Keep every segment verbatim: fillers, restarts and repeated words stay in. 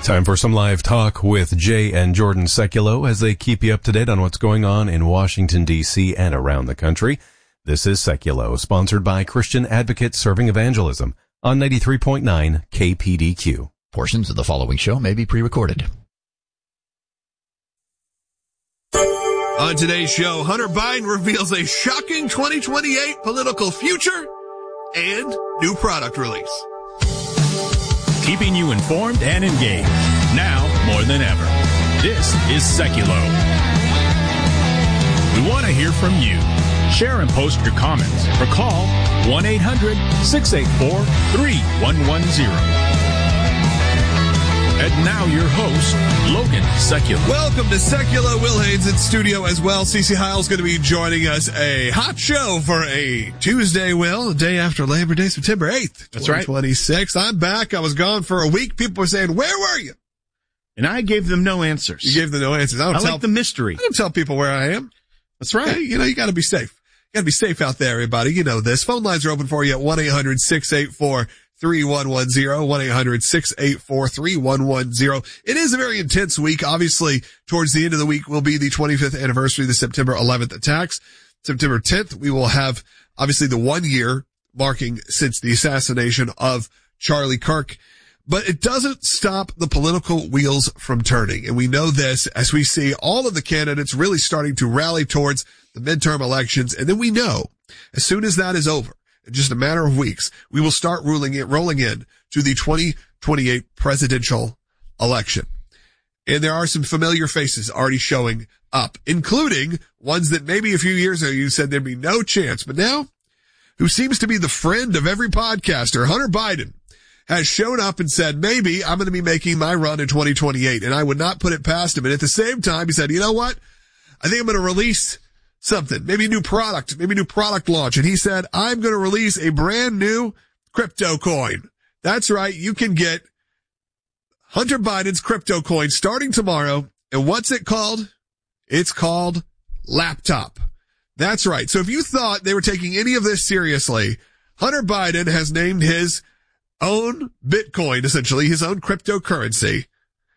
Time for some live talk with Jay and Jordan Sekulow as they keep you up to date on what's going on in Washington, D C and around the country. This is Sekulow, sponsored by Christian Advocate Serving Evangelism on ninety-three point nine K P D Q. Portions of the following show may be pre-recorded. On today's show, Hunter Biden reveals a shocking twenty twenty-eight political future and new product release. Keeping you informed and engaged, now more than ever. This is Sekulow. We want to hear from you. Share and post your comments or call one eight hundred six eight four three one one zero. And now your host, Logan Sekulow. Welcome to Sekulow. Will Haynes in studio as well. Cece Heil's going to be joining us. A hot show for a Tuesday, Will, the day after Labor Day, September eighth, That's right. twenty twenty-six. I'm back. I was gone for a week. People were saying, where were you? And I gave them no answers. You gave them no answers. I don't I tell, like the mystery. I don't tell people where I am. That's right. Okay? You know, you got to be safe. You got to be safe out there, everybody. You know this. Phone lines are open for you at one eight hundred six eight four three one one zero, one eight hundred six eight four three one one zero. It is a very intense week. Obviously, towards the end of the week will be the twenty-fifth anniversary of the September eleventh attacks. September tenth, we will have obviously the one year marking since the assassination of Charlie Kirk. But it doesn't stop the political wheels from turning. And we know this as we see all of the candidates really starting to rally towards the midterm elections. And then we know as soon as that is over, in just a matter of weeks, we will start ruling it, rolling in to the twenty twenty-eight presidential election. And there are some familiar faces already showing up, including ones that maybe a few years ago you said there'd be no chance. But now, who seems to be the friend of every podcaster, Hunter Biden, has shown up and said, maybe I'm going to be making my run in twenty twenty-eight. And I would not put it past him. And at the same time, he said, you know what? I think I'm going to release something, maybe a new product, maybe a new product launch. And he said, I'm going to release a brand new crypto coin. That's right. You can get Hunter Biden's crypto coin starting tomorrow. And what's it called? It's called Laptop. That's right. So if you thought they were taking any of this seriously, Hunter Biden has named his own Bitcoin, essentially his own cryptocurrency,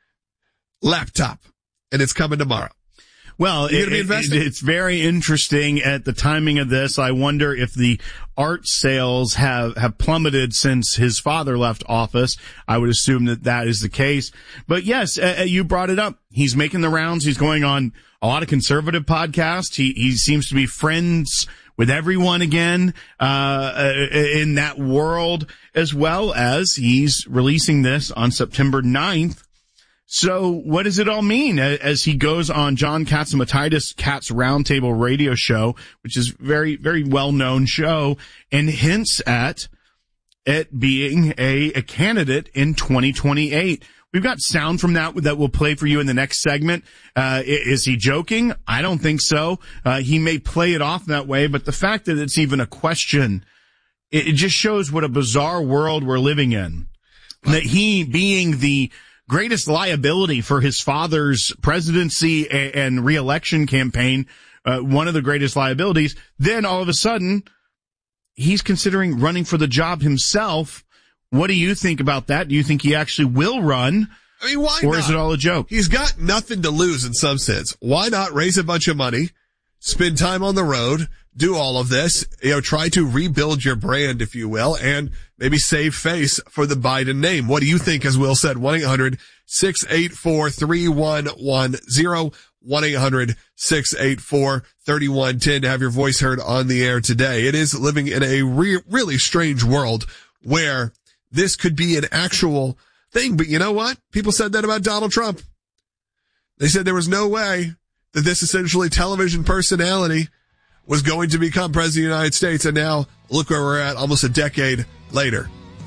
Laptop. And it's coming tomorrow. Well, it, it, it's very interesting at the timing of this. I wonder if the art sales have, have plummeted since his father left office. I would assume that that is the case. But yes, uh, you brought it up. He's making the rounds. He's going on a lot of conservative podcasts. He, he seems to be friends with everyone again, uh, in that world, as well as he's releasing this on September ninth. So what does it all mean as he goes on John Catsimatidis' Cats Roundtable radio show, which is very, very well-known show, and hints at it being a, a candidate in twenty twenty-eight. We've got sound from that that we'll play for you in the next segment. Uh, is he joking? I don't think so. Uh, he may play it off that way, but the fact that it's even a question, it, it just shows what a bizarre world we're living in. That he being the greatest liability for his father's presidency and, and re-election campaign, uh, one of the greatest liabilities, then all of a sudden, he's considering running for the job himself. What do you think about that? Do you think he actually will run? I mean, why or not? Is it all a joke? He's got nothing to lose in some sense. Why not raise a bunch of money, spend time on the road, do all of this, you know, try to rebuild your brand, if you will, and maybe save face for the Biden name. What do you think, as Will said? one eight hundred six eight four three one one zero, one eight hundred six eight four three one one zero to have your voice heard on the air today. It is living in a re- really strange world where this could be an actual thing. But you know what? People said that about Donald Trump. They said there was no way that this essentially television personality was going to become president of the United States. And now look where we're at almost a decade later.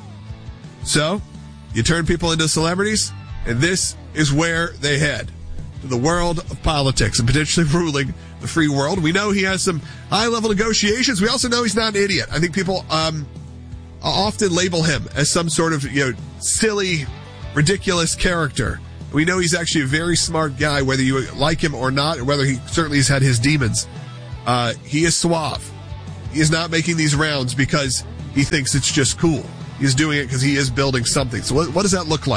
So you turn people into celebrities, and this is where they head, to the world of politics and potentially ruling the free world. We know he has some high level negotiations. We also know he's not an idiot. I think people, um, often label him as some sort of, you know, silly, ridiculous character. We know he's actually a very smart guy, whether you like him or not, or whether he certainly has had his demons. Uh, he is suave. He is not making these rounds because he thinks it's just cool. He's doing it because he is building something. So what, what does that look like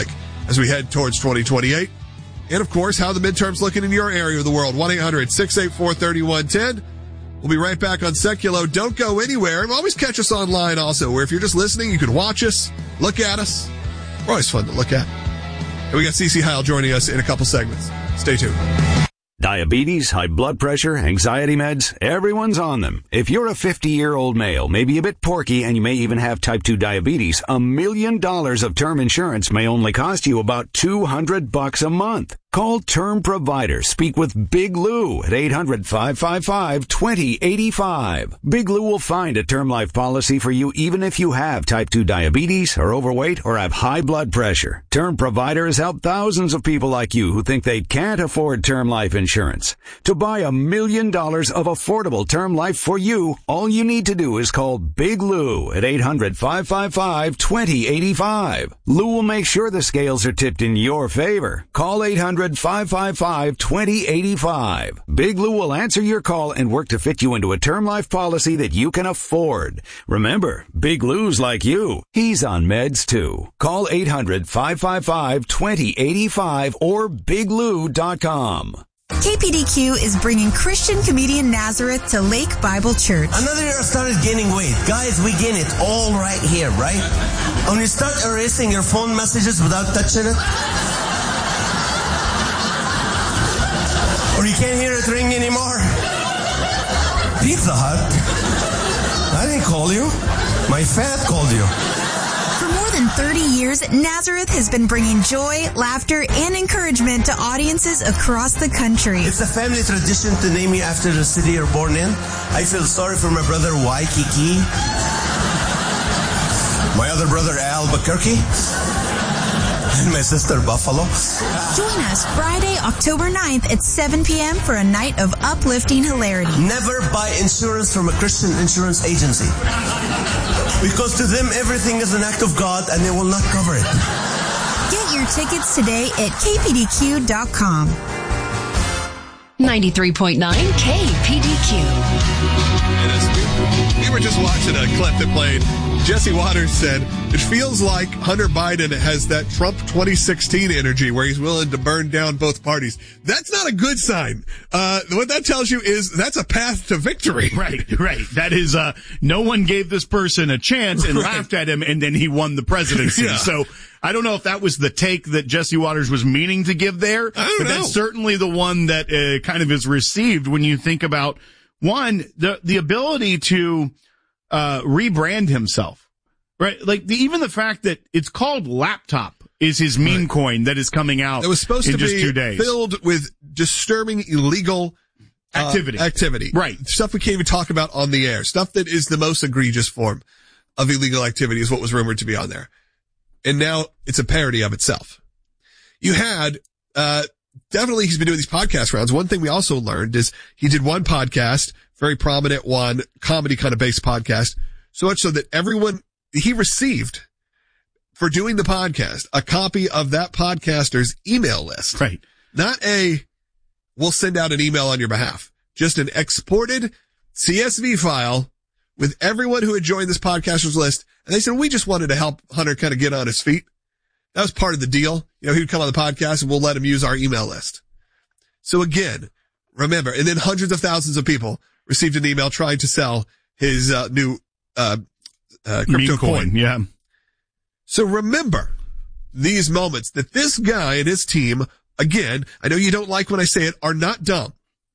as we head towards twenty twenty-eight. And, of course, how the midterms looking in your area of the world. one eight hundred six eight four three one one zero. We'll be right back on Seculo. Don't go anywhere. And always catch us online also, where if you're just listening, you can watch us, look at us. We're always fun to look at. And we got Cece Heil joining us in a couple segments. Stay tuned. Diabetes, high blood pressure, anxiety meds, everyone's on them. If you're a fifty-year-old male, maybe a bit porky, and you may even have type two diabetes, a million dollars of term insurance may only cost you about two hundred bucks a month. Call Term Provider. Speak with Big Lou at eight hundred, five five five, two zero eight five. Big Lou will find a term life policy for you even if you have type two diabetes, are overweight, or have high blood pressure. Term Provider has helped thousands of people like you who think they can't afford term life insurance. To buy a million dollars of affordable term life for you, all you need to do is call Big Lou at eight hundred, five five five, two zero eight five. Lou will make sure the scales are tipped in your favor. Call eight hundred, five five five, two zero eight five. Big Lou will answer your call and work to fit you into a term life policy that you can afford. Remember, Big Lou's like you. He's on meds too. Call eight hundred, five five five, two zero eight five or big lou dot com. K P D Q is bringing Christian comedian Nazareth to Lake Bible Church. Another year I started gaining weight. Guys, we gain it all right here, right? When you start erasing your phone messages without touching it, or you can't hear it ring anymore. Pizza Hut? I didn't call you. My fat called you. For more than thirty years, Nazareth has been bringing joy, laughter, and encouragement to audiences across the country. It's a family tradition to name you after the city you're born in. I feel sorry for my brother Waikiki, my other brother Albuquerque, and my sister Buffalo. Join us Friday, October ninth at seven p.m. for a night of uplifting hilarity. Never buy insurance from a Christian insurance agency, because to them everything is an act of God and they will not cover it. Get your tickets today at k p d q dot com. ninety-three point nine K P D Q. And as we, we were just watching a clip that played, Jesse Waters said, it feels like Hunter Biden has that Trump twenty sixteen energy where he's willing to burn down both parties. That's not a good sign. Uh, what that tells you is that's a path to victory. Right, right. That is, uh, no one gave this person a chance and right. laughed at him, and then he won the presidency. Yeah. So I don't know if that was the take that Jesse Waters was meaning to give there, but know. that's certainly the one that uh, kind of is received when you think about, one, the, the ability to uh, rebrand himself, right? Like the, even the fact that it's called laptop is his meme right. coin that is coming out. It was supposed in to just be two days. Filled with disturbing illegal uh, activity. Activity. Right. Stuff we can't even talk about on the air. Stuff that is the most egregious form of illegal activity is what was rumored to be on there. And now it's a parody of itself. You had, uh, definitely he's been doing these podcast rounds. One thing we also learned is he did one podcast, very prominent one, comedy kind of based podcast, so much so that everyone, he received for doing the podcast a copy of that podcaster's email list. Right. Not a, we'll send out an email on your behalf. Just an exported C S V file with everyone who had joined this podcaster's list. And they said, we just wanted to help Hunter kind of get on his feet. That was part of the deal. You know, he would come on the podcast and we'll let him use our email list. So again, remember, and then hundreds of thousands of people received an email trying to sell his uh, new uh, uh crypto Meme coin. coin. Yeah. So remember these moments that this guy and his team, again, I know you don't like when I say it, are not dumb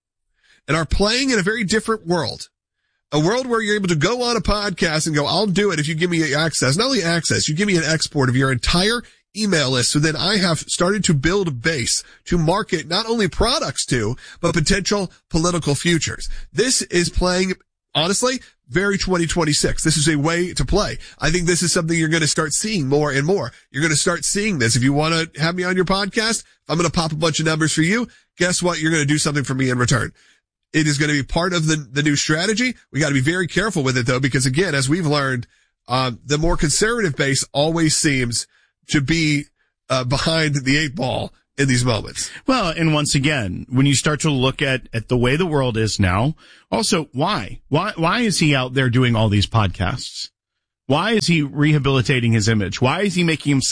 and are playing in a very different world. A world where you're able to go on a podcast and go, I'll do it if you give me access. Not only access, you give me an export of your entire email list. So then I have started to build a base to market not only products to, but potential political futures. This is playing, honestly, very twenty twenty-six. This is a way to play. I think this is something you're going to start seeing more and more. You're going to start seeing this. If you want to have me on your podcast, if I'm going to pop a bunch of numbers for you, guess what? You're going to do something for me in return. It is going to be part of the, the new strategy. We got to be very careful with it though, because again, as we've learned, uh, the more conservative base always seems to be, uh, behind the eight ball in these moments. Well, and once again, when you start to look at, at the way the world is now, also why? Why, why is he out there doing all these podcasts? Why is he rehabilitating his image? Why is he making himself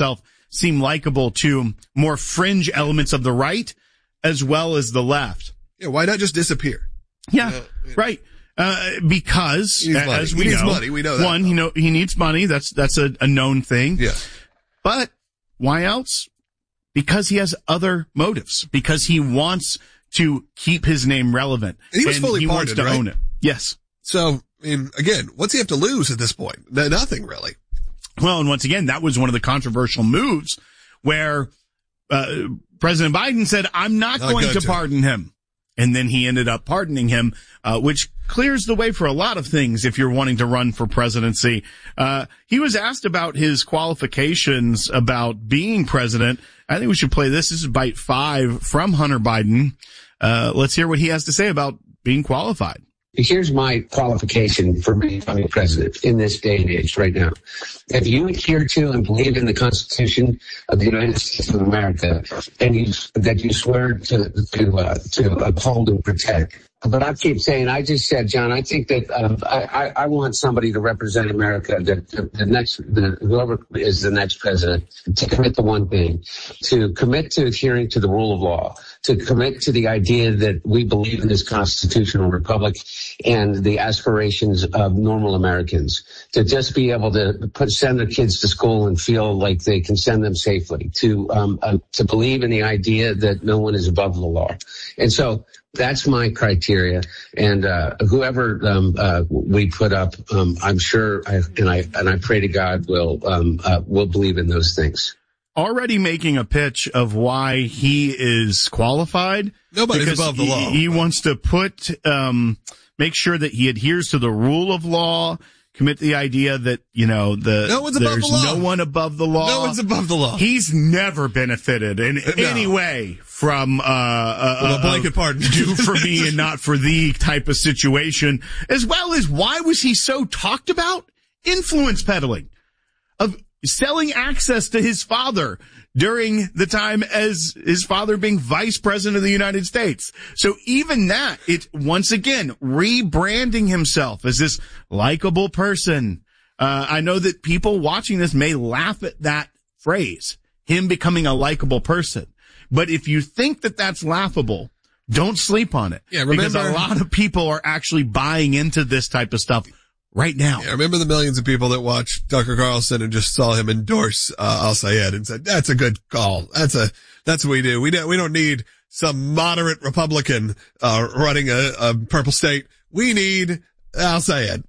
seem likable to more fringe elements of the right as well as the left. Yeah, why not just disappear? Yeah, uh, yeah. right. Uh, because he needs as money. we he needs know, money. We know that. One, you know, he needs money. That's, that's a, a known thing. Yeah. But why else? Because he has other motives. Because he wants to keep his name relevant. And he was and fully he pardoned, wants to right? own it. Yes. So, I mean, again, what's he have to lose at this point? No, nothing really. Well, and once again, that was one of the controversial moves where, uh, President Biden said, I'm not, not going to, to pardon him. And then he ended up pardoning him, uh, which clears the way for a lot of things if you're wanting to run for presidency. Uh, he was asked about his qualifications about being president. I think we should play this. This is bite five from Hunter Biden. Uh, let's hear what he has to say about being qualified. Here's my qualification for becoming president in this day and age right now. If you adhere to and believe in the Constitution of the United States of America, and you, that you swear to to, uh, to uphold and protect. But I keep saying, I just said, John, I think that um, I, I want somebody to represent America, the, the, the next, the, whoever is the next president, to commit to one thing, to commit to adhering to the rule of law, to commit to the idea that we believe in this constitutional republic and the aspirations of normal Americans, to just be able to put, send their kids to school and feel like they can send them safely, to um, uh, to believe in the idea that no one is above the law. And so that's my criteria, and uh, whoever um, uh, we put up, um, I'm sure, I, and I and I pray to God will um, uh, will believe in those things. Already making a pitch of why he is qualified. Nobody's above the he, law. He wants to put, um, make sure that he adheres to the rule of law. Commit the idea that, you know, the no one's above there's the law. no one above the law. No one's above the law. He's never benefited in no. any way from uh, uh, well, a blanket uh, pardon. do for me and not for thee type of situation, as well as why was he so talked about? Influence peddling, of selling access to his father during the time as his father being vice president of the United States. So even that, it once again rebranding himself as this likable person. Uh, I know that people watching this may laugh at that phrase, him becoming a likable person. But if you think that that's laughable, don't sleep on it. Yeah, remember, because a lot of people are actually buying into this type of stuff right now. Yeah, remember the millions of people that watched Tucker Carlson and just saw him endorse uh, Al Sayed and said, that's a good call. That's a, that's what we do. We don't, we don't need some moderate Republican, uh, running a, a purple state. We need Al Sayed.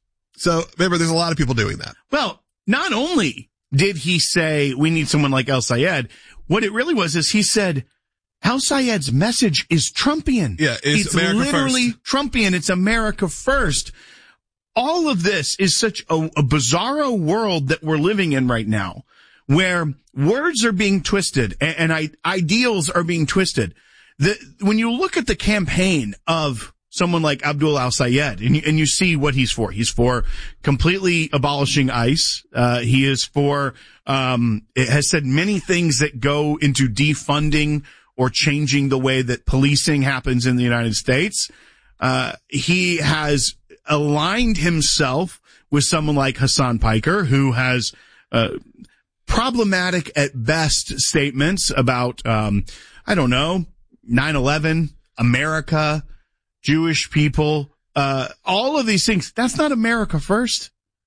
So remember, there's a lot of people doing that. Well, not only did he say we need someone like Al Sayed, what it really was is he said, Al Sayed's message is Trumpian. Yeah, it's, it's America literally first. Trumpian. It's America first. All of this is such a, a bizarro world that we're living in right now, where words are being twisted and, and I, ideals are being twisted. The, when you look at the campaign of someone like Abdul Al Sayed and you, and you see what he's for, he's for completely abolishing ICE. Uh, he is for, um, it has said many things that go into defunding or changing the way that policing happens in the United States. Uh, he has aligned himself with someone like Hassan Piker, who has uh, problematic at best statements about, um, I don't know, nine eleven, America, Jewish people, uh, all of these things. That's not America first.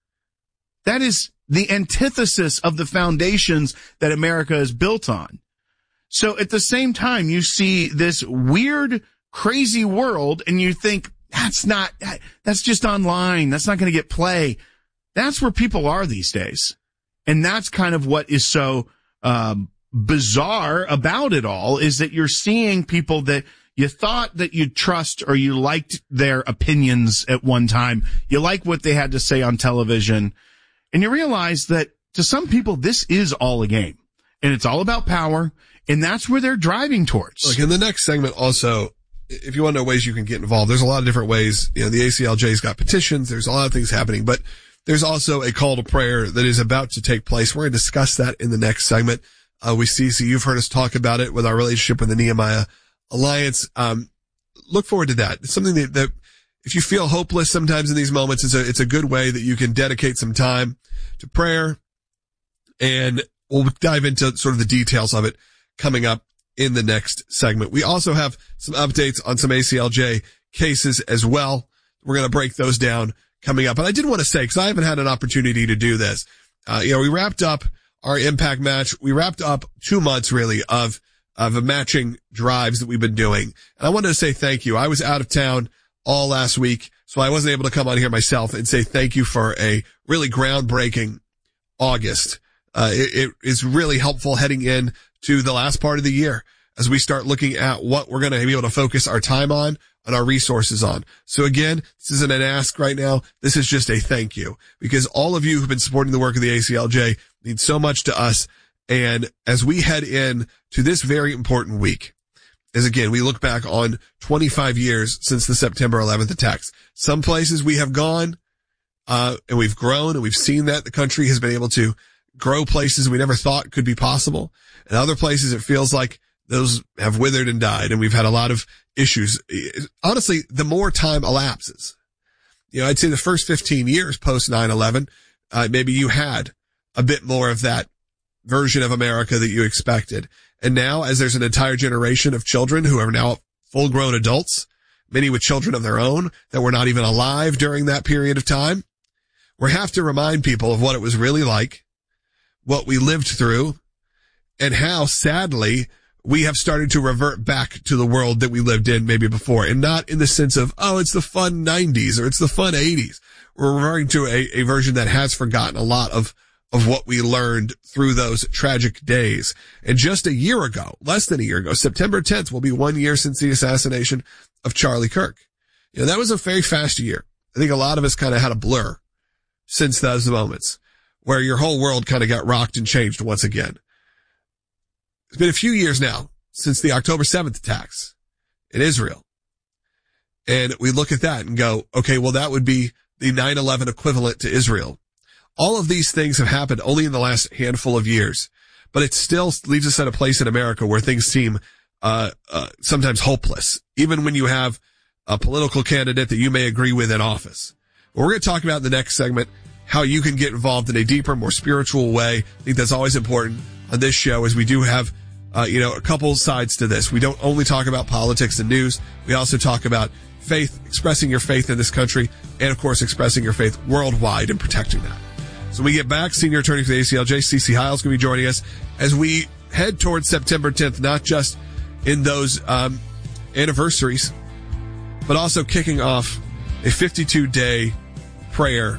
That is the antithesis of the foundations that America is built on. So at the same time, you see this weird, crazy world and you think, that's not, that's just online. That's not going to get play. That's where people are these days. And that's kind of what is so, um, bizarre about it all, is that you're seeing people that you thought that you'd trust or you liked their opinions at one time. You like what they had to say on television. And you realize that to some people, this is all a game and it's all about power. And that's where they're driving towards. Look, in the next segment also, if you want to know ways you can get involved, there's a lot of different ways. You know, the A C L J's got petitions. There's a lot of things happening, but there's also a call to prayer that is about to take place. We're going to discuss that in the next segment. Uh, we see, so you've heard us talk about it with our relationship with the Nehemiah Alliance. Um, look forward to that. It's something that, that if you feel hopeless sometimes in these moments, it's a, it's a good way that you can dedicate some time to prayer and we'll dive into sort of the details of it coming up in the next segment. We also have some updates on some A C L J cases as well. We're going to break those down coming up. And I did want to say, because I haven't had an opportunity to do this, uh, you know, we wrapped up our Impact match. We wrapped up two months really of, of matching drives that we've been doing. And I wanted to say thank you. I was out of town all last week, so I wasn't able to come on here myself and say thank you for a really groundbreaking August. Uh, it, it is really helpful heading in to the last part of the year as we start looking at what we're going to be able to focus our time on and our resources on. So again, this isn't an ask right now. This is just a thank you, because all of you who've been supporting the work of the A C L J mean so much to us. And as we head in to this very important week, as again, we look back on twenty-five years since the September eleventh attacks. Some places we have gone, uh, and we've grown, and we've seen that the country has been able to grow places we never thought could be possible. And other places it feels like those have withered and died, and we've had a lot of issues. Honestly, the more time elapses, you know, I'd say the first fifteen years post nine eleven, uh, maybe you had a bit more of that version of America that you expected. And now, as there's an entire generation of children who are now full grown adults, many with children of their own that were not even alive during that period of time, we have to remind people of what it was really like, what we lived through, and how sadly we have started to revert back to the world that we lived in maybe before, and not in the sense of, oh, it's the fun nineties or it's the fun eighties. We're referring to a, a version that has forgotten a lot of of what we learned through those tragic days. And just a year ago, less than a year ago, September tenth will be one year since the assassination of Charlie Kirk. You know, that was a very fast year. I think a lot of us kind of had a blur since those moments where your whole world kind of got rocked and changed once again. It's been a few years now since the October seventh attacks in Israel. And we look at that and go, okay, well, that would be the nine eleven equivalent to Israel. All of these things have happened only in the last handful of years, but it still leaves us at a place in America where things seem uh, uh sometimes hopeless, even when you have a political candidate that you may agree with in office. But we're going to talk about in the next segment how you can get involved in a deeper, more spiritual way. I think that's always important on this show, as we do have uh you know a couple sides to this. We don't only talk about politics and news. We also talk about faith, expressing your faith in this country, and of course expressing your faith worldwide and protecting that. So when we get back, senior attorney for the A C L J, Cece Heil, is going to be joining us as we head towards September tenth, not just in those um anniversaries, but also kicking off a fifty-two day prayer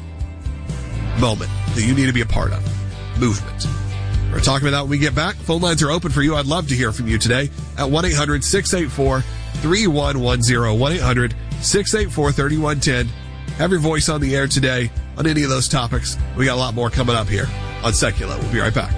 moment that you need to be a part of. Movement. We're talking about that when we get back. Phone lines are open for you. I'd love to hear from you today at one eight hundred six eight four three one one zero, one eight hundred six eight four three one one zero. Have your voice on the air today on any of those topics. We got a lot more coming up here on Secular. We'll be right back.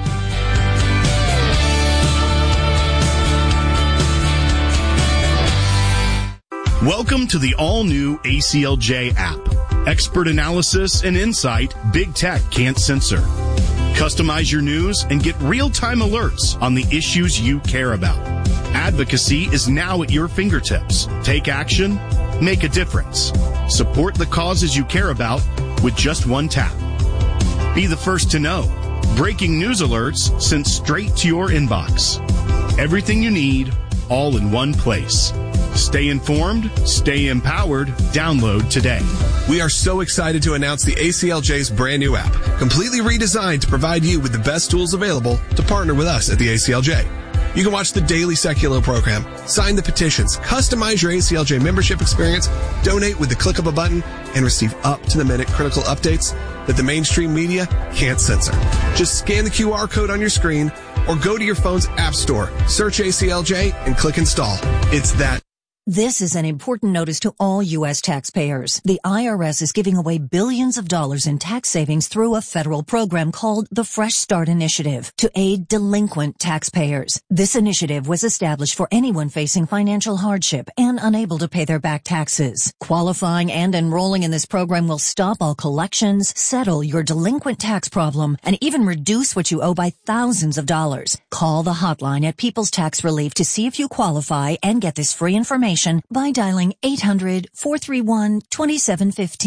Welcome to the all-new A C L J app. Expert analysis and insight big tech can't censor. Customize your news and get real-time alerts on the issues you care about. Advocacy is now at your fingertips. Take action, make a difference. Support the causes you care about with just one tap. Be the first to know. Breaking news alerts sent straight to your inbox. Everything you need, all in one place. Stay informed, stay empowered. Download today. We are so excited to announce the A C L J's brand new app, completely redesigned to provide you with the best tools available to partner with us at the A C L J. You can watch the daily Secular program, sign the petitions, customize your A C L J membership experience, donate with the click of a button, and receive up-to-the-minute critical updates that the mainstream media can't censor. Just scan the Q R code on your screen or go to your phone's app store, search A C L J, and click install. It's that. This is an important notice to all U S taxpayers. The I R S is giving away billions of dollars in tax savings through a federal program called the Fresh Start Initiative to aid delinquent taxpayers. This initiative was established for anyone facing financial hardship and unable to pay their back taxes. Qualifying and enrolling in this program will stop all collections, settle your delinquent tax problem, and even reduce what you owe by thousands of dollars. Call the hotline at People's Tax Relief to see if you qualify and get this free information by dialing eight hundred, four three one, two seven one five.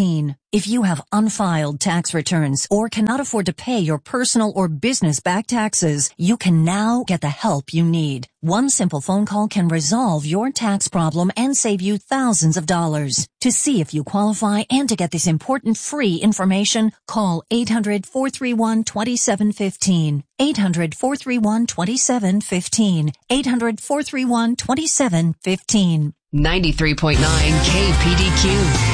If you have unfiled tax returns or cannot afford to pay your personal or business back taxes, you can now get the help you need. One simple phone call can resolve your tax problem and save you thousands of dollars. To see if you qualify and to get this important free information, call eight hundred, four three one, two seven one five. eight hundred, four three one, two seven one five. eight hundred, four three one, two seven one five. ninety-three point nine K P D Q.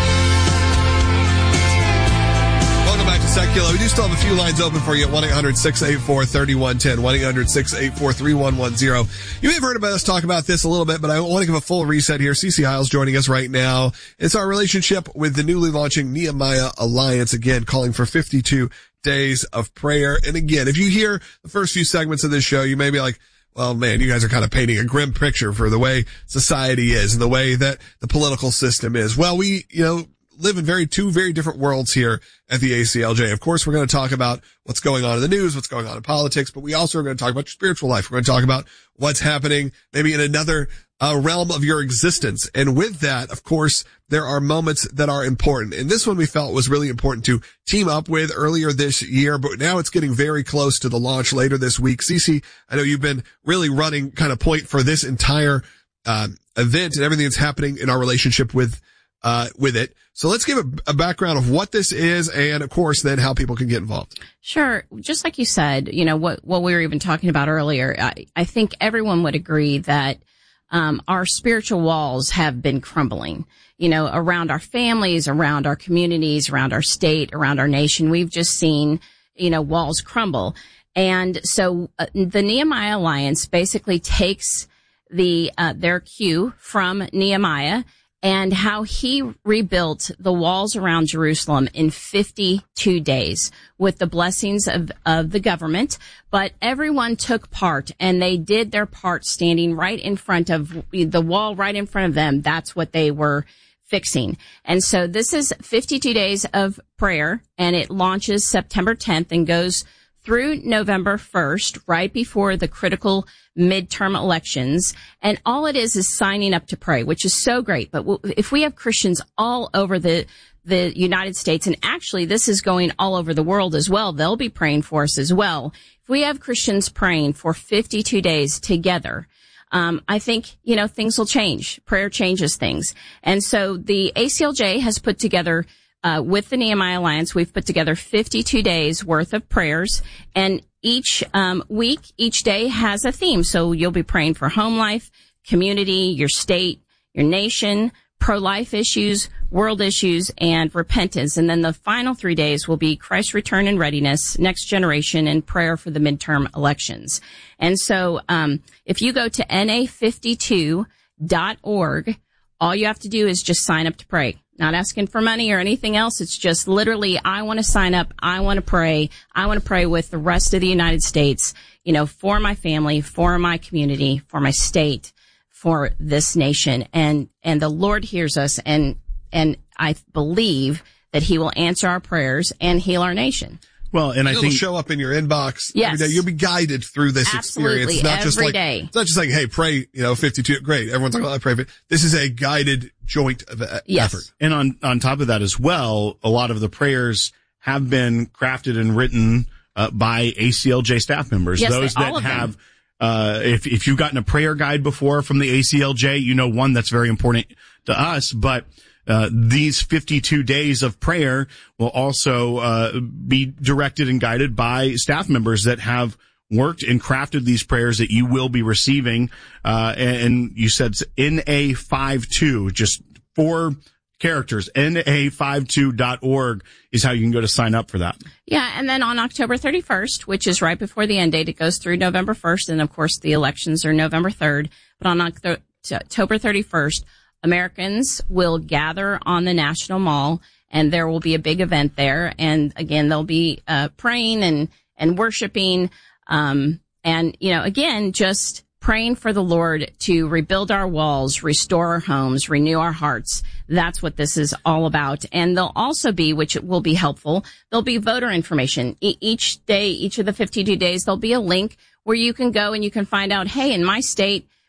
Back to Secular. We do still have a few lines open for you at one eight hundred, six eight four, three one one zero, one eight hundred, six eight four, three one one zero. You may have heard about us talk about this a little bit, but I want to give a full reset here. Cece Hiles joining us right now. It's our relationship with the newly launching Nehemiah Alliance, again, calling for fifty-two days of prayer. And again, if you hear the first few segments of this show, you may be like, well, man, you guys are kind of painting a grim picture for the way society is and the way that the political system is. Well, we, you know, live in very two very different worlds here at the A C L J. Of course, we're going to talk about what's going on in the news, what's going on in politics, but we also are going to talk about your spiritual life. We're going to talk about what's happening maybe in another uh, realm of your existence. And with that, of course, there are moments that are important. And this one we felt was really important to team up with earlier this year, but now it's getting very close to the launch later this week. Cece, I know you've been really running kind of point for this entire uh, event and everything that's happening in our relationship with Uh, with it. So let's give a, a background of what this is and, of course, then how people can get involved. Sure. Just like you said, you know, what, what we were even talking about earlier, I, I think everyone would agree that um, our spiritual walls have been crumbling, you know, around our families, around our communities, around our state, around our nation. We've just seen, you know, walls crumble. And so uh, the Nehemiah Alliance basically takes the uh, their cue from Nehemiah and how he rebuilt the walls around Jerusalem in fifty-two days with the blessings of, of the government. But everyone took part, and they did their part standing right in front of the wall, right in front of them. That's what they were fixing. And so this is fifty-two days of prayer, and it launches September tenth and goes through November first, right before the critical midterm elections. And all it is is signing up to pray, which is so great. But if we have Christians all over the the United States, and actually this is going all over the world as well, they'll be praying for us as well. If we have Christians praying for fifty-two days together, um, I think, you know, things will change. Prayer changes things. And so the A C L J has put together Uh, with the Nehemiah Alliance, we've put together fifty-two days worth of prayers, and each um, week, each day has a theme. So you'll be praying for home life, community, your state, your nation, pro-life issues, world issues, and repentance. And then the final three days will be Christ's return and readiness, next generation, and prayer for the midterm elections. And so um, if you go to N A fifty-two dot org, all you have to do is just sign up to pray. Not asking for money or anything else. It's just literally, I want to sign up. I want to pray. I want to pray with the rest of the United States, you know, for my family, for my community, for my state, for this nation. And, and the Lord hears us, and, and I believe that he will answer our prayers and heal our nation. Well, and It'll I think show up in your inbox yes. every day. You'll be guided through this Absolutely, experience. It's not every just like, day. It's not just like, hey, pray, you know, fifty-two. Great. Everyone's like, oh, I pray. But this is a guided joint of yes. effort. And on, on top of that as well, a lot of the prayers have been crafted and written uh, by A C L J staff members. Yes, Those they, that all of have, them. uh, if, if you've gotten a prayer guide before from the A C L J, you know, one, that's very important to us, but Uh, these fifty-two days of prayer will also uh, be directed and guided by staff members that have worked and crafted these prayers that you will be receiving. Uh, and, and you said N A fifty-two, just four characters. N A fifty-two dot org is how you can go to sign up for that. Yeah, and then on October thirty-first, which is right before the end date, it goes through November first, and of course the elections are November third. But on October thirty-first, Americans will gather on the National Mall, and there will be a big event there. And again, they'll be uh, praying and and worshiping, um, and you know, again, just praying for the Lord to rebuild our walls, restore our homes, renew our hearts. That's what this is all about. And there'll also be, which will be helpful, there'll be voter information. E- each day, each of the fifty-two days, there'll be a link where you can go and you can find out, hey, in my state,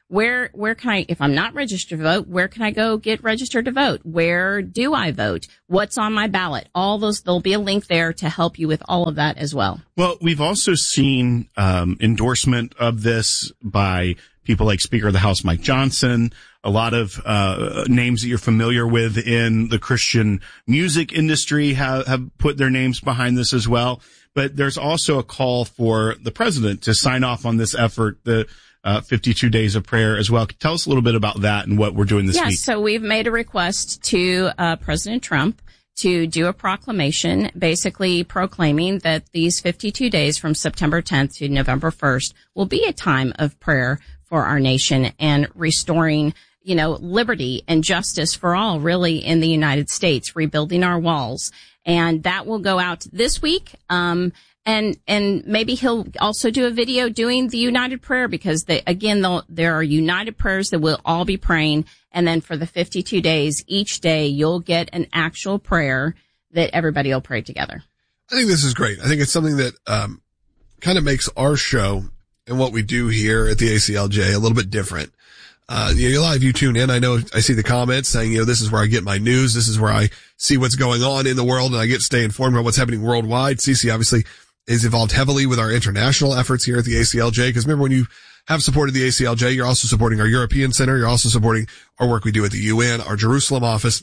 Where, where can I, if I'm not registered to vote, where can I go get registered to vote? Where do I vote? What's on my ballot? All those, there'll be a link there to help you with all of that as well. Well, we've also seen, um, endorsement of this by people like Speaker of the House Mike Johnson, a lot of, uh, names that you're familiar with in the Christian music industry have, have put their names behind this as well. But there's also a call for the president to sign off on this effort, the, Uh, fifty-two days of prayer as well. Tell us a little bit about that and what we're doing this yes, week. Yes, so we've made a request to uh, President Trump to do a proclamation basically proclaiming that these fifty-two days from September tenth to November first will be a time of prayer for our nation and restoring, you know, liberty and justice for all really in the United States, rebuilding our walls. And that will go out this week. Um, And, and maybe he'll also do a video doing the united prayer because they, again, there are united prayers that we'll all be praying. And then for the fifty-two days, each day you'll get an actual prayer that everybody will pray together. I think this is great. I think it's something that, um, kind of makes our show and what we do here at the A C L J a little bit different. Uh, you know, live, you tune in. I know I see the comments saying, you know, this is where I get my news. This is where I see what's going on in the world and I get to stay informed about what's happening worldwide. Cece obviously is involved heavily with our international efforts here at the A C L J. Because remember, when you have supported the A C L J, you're also supporting our European Center. You're also supporting our work we do at the U N, our Jerusalem office.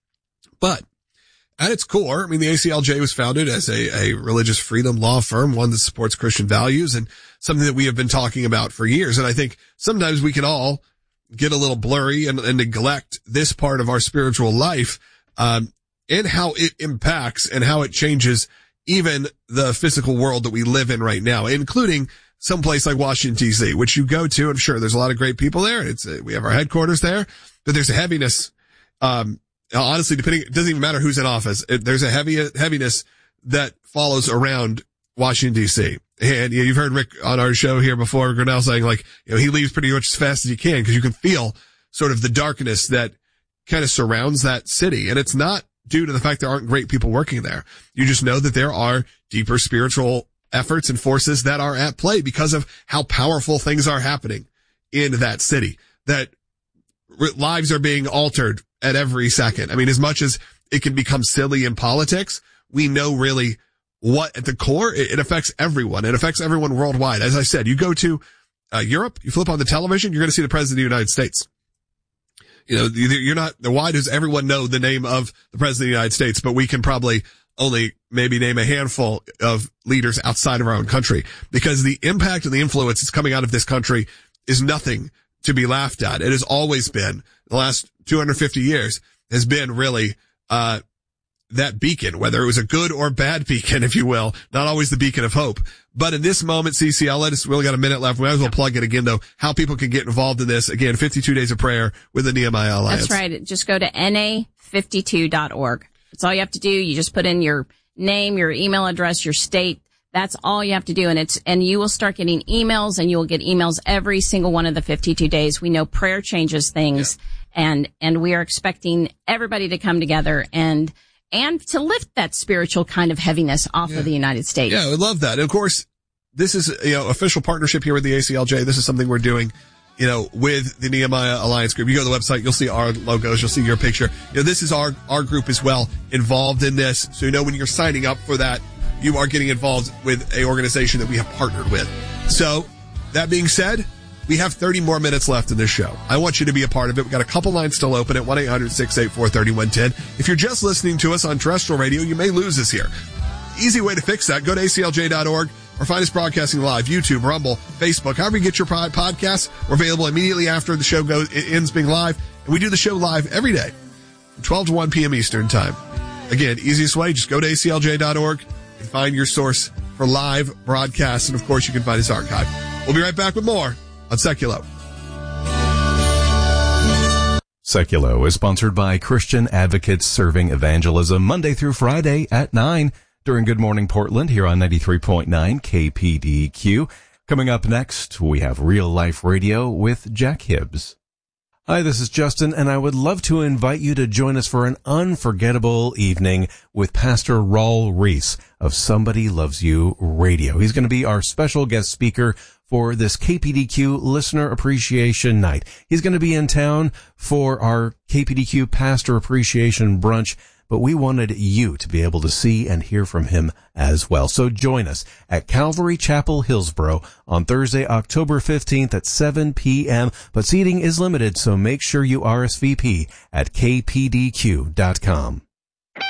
But at its core, I mean, the A C L J was founded as a, a religious freedom law firm, one that supports Christian values and something that we have been talking about for years. And I think sometimes we can all get a little blurry and, and neglect this part of our spiritual life, um, and how it impacts and how it changes even the physical world that we live in right now, including some place like Washington, D C, which you go to. I'm sure there's a lot of great people there. It's, uh, we have our headquarters there, but there's a heaviness. Um, honestly, depending, it doesn't even matter who's in office. It, there's a heavy heaviness that follows around Washington, D C. And you know, you've heard Rick on our show here before, Grinnell saying like, you know, he leaves pretty much as fast as he can because you can feel sort of the darkness that kind of surrounds that city. And it's not due to the fact there aren't great people working there. You just know that there are deeper spiritual efforts and forces that are at play because of how powerful things are happening in that city, that lives are being altered at every second. I mean, as much as it can become silly in politics, we know really what at the core, it, it affects everyone. It affects everyone worldwide. As I said, you go to uh, Europe, you flip on the television, you're going to see the president of the United States. You know, you're not, why does everyone know the name of the president of the United States, but we can probably only maybe name a handful of leaders outside of our own country, because the impact and the influence that's coming out of this country is nothing to be laughed at. It has always been, the last two hundred fifty years has been really, uh, that beacon, whether it was a good or bad beacon, if you will, not always the beacon of hope. But in this moment, C C, I'll let us, we only got a minute left. We might as well plug it again, though, how people can get involved in this. Again, fifty-two days of prayer with the Nehemiah Alliance. That's right. Just go to N A fifty-two dot org. That's all you have to do. You just put in your name, your email address, your state. That's all you have to do. And it's, and you will start getting emails, and you will get emails every single one of the fifty-two days. We know prayer changes things, yeah. and, and we are expecting everybody to come together and, and to lift that spiritual kind of heaviness off yeah. of the United States. Yeah, I love that. And of course, this is, you know, official partnership here with the A C L J. This is something we're doing, you know, with the Nehemiah Alliance group. You go to the website, you'll see our logos, you'll see your picture. You know, this is our, our group as well involved in this. So, you know, when you're signing up for that, you are getting involved with a organization that we have partnered with. So, that being said, we have thirty more minutes left in this show. I want you to be a part of it. We've got a couple lines still open at one eight hundred six eight four three one one zero. If you're just listening to us on terrestrial radio, you may lose us here. Easy way to fix that. Go to A C L J dot org or find us broadcasting live, YouTube, Rumble, Facebook, however you get your podcasts. We're available immediately after the show goes, it ends being live. And we do the show live every day from twelve to one p.m. Eastern time. Again, easiest way, just go to A C L J dot org and find your source for live broadcasts. And of course, you can find us archived. We'll be right back with more on Seculo. Seculo is sponsored by Christian Advocates Serving Evangelism, Monday through Friday at nine during Good Morning Portland here on ninety-three point nine K P D Q. Coming up next, we have Real Life Radio with Jack Hibbs. Hi, this is Justin, and I would love to invite you to join us for an unforgettable evening with Pastor Raul Reese of Somebody Loves You Radio. He's going to be our special guest speaker for this K P D Q Listener Appreciation Night. He's going to be in town for our K P D Q Pastor Appreciation Brunch, but we wanted you to be able to see and hear from him as well. So join us at Calvary Chapel, Hillsboro on Thursday, October fifteenth at seven p.m. But seating is limited, so make sure you R S V P at k p d q dot com.